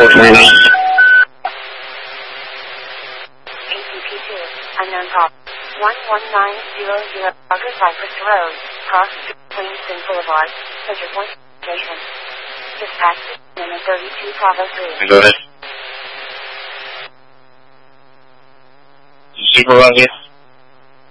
Unknown call. 11900 August Cypress Road, Cross Queenston Boulevard, Central Point Station. Dispatch number 32 Bravo 3. Go ahead. Supervisor?